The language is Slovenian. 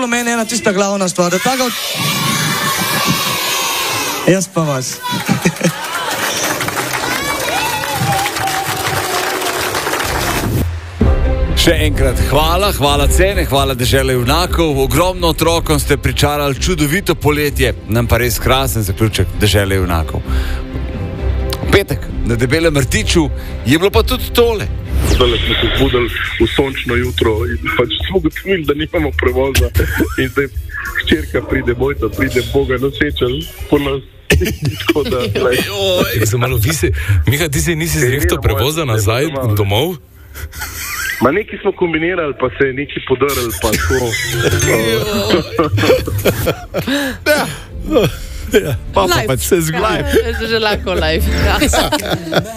bolj meni ena tista glavna stvar, da tako... Jaz pa vas. Še enkrat hvala Cene, hvala Dežele junakov. Ogromno otrokom ste pričarali čudovito poletje, nam pa res krasen zaključek Dežele junakov. Petek na Debelem rtiču je bilo pa tudi tole. Zdaj smo se zbudili v sončno jutro in pač smo gotovili, da nimamo prevoza in zdaj hčerka pride, Mojca pride, Boga nosečel po nas. Tako da, Miha, ti si nisi zrihtal prevoza nazaj domov? Ma neki smo kombinirali, pa se je neki podarili, pa tako. Pa pač se zgodi. Že lahko live.